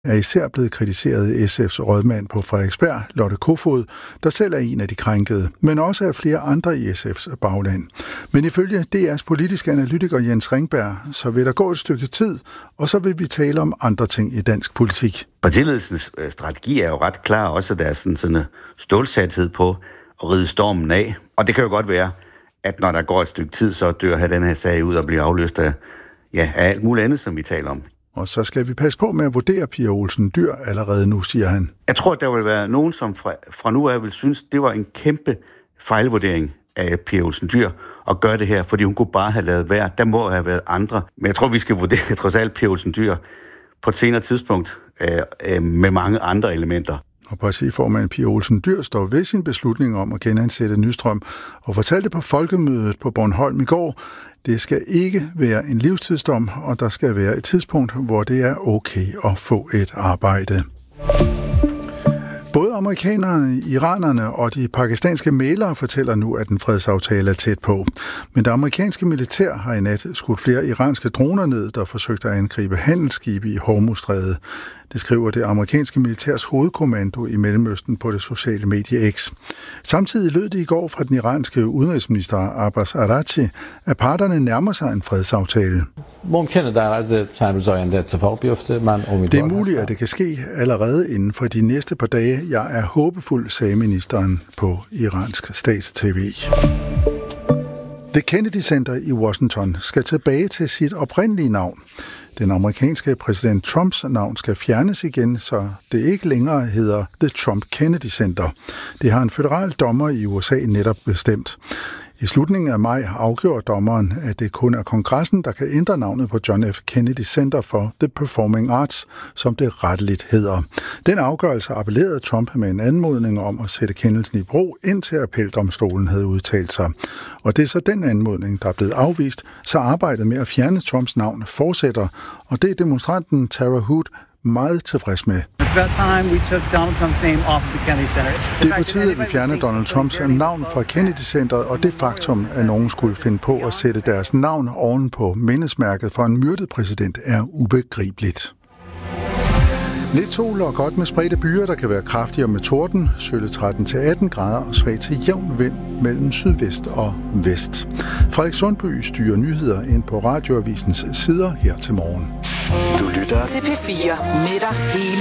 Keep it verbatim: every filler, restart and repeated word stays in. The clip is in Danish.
er især blevet kritiseret af S F's rådmand på Frederiksberg, Lotte Kofod, der selv er en af de krænkede, men også af flere andre i S F's bagland. Men ifølge D R's politiske analytiker Jens Ringberg, så vil der gå et stykke tid, og så vil vi tale om andre ting i dansk politik. Partiledelsens strategi er jo ret klar, også der er sådan, sådan en stålsathed på at ride stormen af. Og det kan jo godt være, at når der går et stykke tid, så dør her den her sag ud og bliver afløst af, ja, af alt muligt andet, som vi taler om. Og så skal vi passe på med at vurdere Pia Olsen Dyhr allerede nu, siger han. Jeg tror, at der vil være nogen, som fra, fra nu af vil synes, det var en kæmpe fejlvurdering af Pia Olsen Dyhr at gøre det her, fordi hun kunne bare have lavet være. Der må have været andre. Men jeg tror, vi skal vurdere trods alt Pia Olsen Dyhr på et senere tidspunkt øh, øh, med mange andre elementer. Og partiformand Pia Olsen Dyhr står ved sin beslutning om at genansætte Nystrøm og fortalte på folkemødet på Bornholm i går, det skal ikke være en livstidsdom, og der skal være et tidspunkt, hvor det er okay at få et arbejde. Både amerikanerne, iranerne og de pakistanske mæglere fortæller nu, at en fredsaftale er tæt på. Men det amerikanske militær har i nat skudt flere iranske droner ned, der forsøgte at angribe handelsskibe i Hormuzstrædet. Det skriver det amerikanske militærs hovedkommando i Mellemøsten på det sociale medie X. Samtidig lød det i går fra den iranske udenrigsminister Abbas Araghchi, at parterne nærmer sig en fredsaftale. Det er muligt, at det kan ske allerede inden for de næste par dage. Jeg er håbefuld, sagde ministeren på iransk stats-T V. Det Kennedy Center i Washington skal tilbage til sit oprindelige navn. Den amerikanske præsident Trumps navn skal fjernes igen, så det ikke længere hedder The Trump Kennedy Center. Det har en føderal dommer i U S A netop bestemt. I slutningen af maj afgjorde dommeren, at det kun er kongressen, der kan ændre navnet på John F. Kennedy Center for the Performing Arts, som det retteligt hedder. Den afgørelse appellerede Trump med en anmodning om at sætte kendelsen i bero, indtil appeldomstolen havde udtalt sig. Og det er så den anmodning, der er blevet afvist, så arbejdet med at fjerne Trumps navn fortsætter, og det er demonstranten Tara Hood meget tilfreds med. Det er på tide, at vi fjerner Donald Trumps navn fra Kennedy Centeret, og det faktum, at nogen skulle finde på at sætte deres navn oven på mindesmærket for en myrdet præsident, er ubegribeligt. Lidt sol og godt med spredte byer, der kan være kraftigere med torden, sølle tretten til atten grader og svag til jævn vind mellem sydvest og vest. Frederik Sundby styrer nyheder ind på Radioavisens sider her til morgen. Du lytter til P fire med dig hele